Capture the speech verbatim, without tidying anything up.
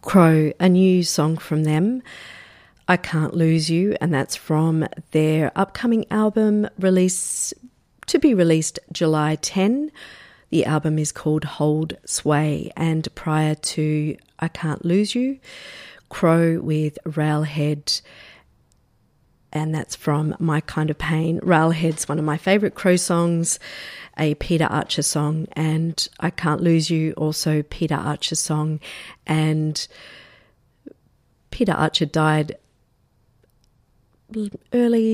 Crow, a new song from them, I Can't Lose You, and that's from their upcoming album release to be released July tenth. The album is called Hold Sway, and prior to I Can't Lose You, Crow with Railhead, and that's from My Kind of Pain. Railhead's one of my favourite Crow songs, a Peter Archer song, and I Can't Lose You, also Peter Archer song. And Peter Archer died early